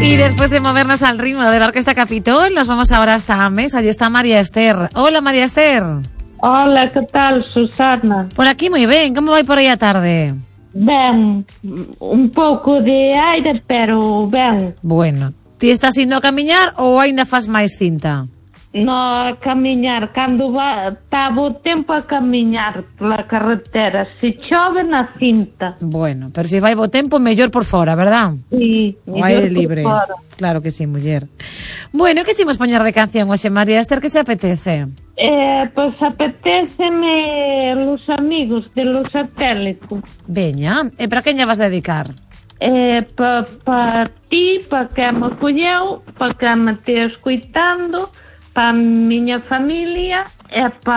Y después de movernos al ritmo de la Orquesta Capitol, nos vamos ahora hasta Ames. Allí está María Esther. Hola, María Esther. Hola, que tal, Susana? Por aquí moi ben. Como vai por aí a tarde? Ben, un pouco de aire, pero ben. Bueno, ti estás indo a camiñar ou aínda fas máis cinta? No, a camiñar, cando estaba o tempo a camiñar pola carretera, se chove na cinta. Bueno, pero se vai bo tempo, mellor por fora, verdad? Sí, o aire libre. Fora. Claro que sí, muller. Bueno, que chimos poñer de canción hoxe, María Esther, que te apetece? Pues apetéceme Los Amigos de Los Satélitos. Veña, e para quen lle vas dedicar? Pa ti, pa que me colleu, pa que me te escoitando, pa miña familia e pa